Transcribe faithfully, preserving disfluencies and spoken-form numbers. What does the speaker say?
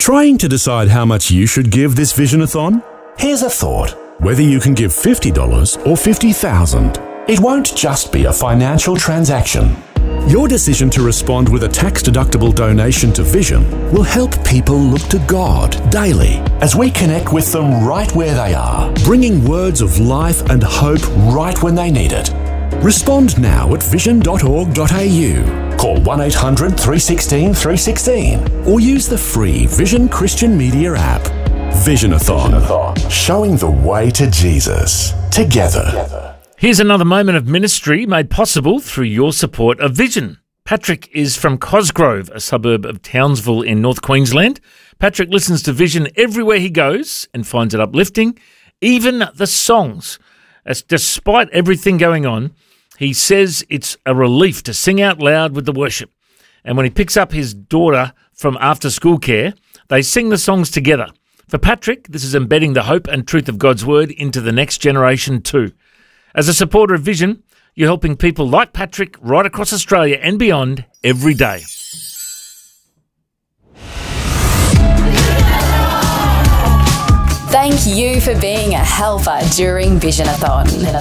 Trying to decide how much you should give this Visionathon? Here's a thought. Whether you can give fifty dollars or fifty thousand dollars, it won't just be a financial transaction. Your decision to respond with a tax-deductible donation to Vision will help people look to God daily as we connect with them right where they are, bringing words of life and hope right when they need it. Respond now at vision dot org dot a u. Call one eight hundred, three one six, three one six or use the free Vision Christian Media app. Visionathon, Visionathon. Showing the way to Jesus. Together. Together. Here's another moment of ministry made possible through your support of Vision. Patrick is from Cosgrove, a suburb of Townsville in North Queensland. Patrick listens to Vision everywhere he goes and finds it uplifting, even the songs. As despite everything going on, he says it's a relief to sing out loud with the worship. And when he picks up his daughter from after-school care, they sing the songs together. For Patrick, this is embedding the hope and truth of God's word into the next generation too. As a supporter of Vision, you're helping people like Patrick right across Australia and beyond every day. Thank you for being a helper during Visionathon.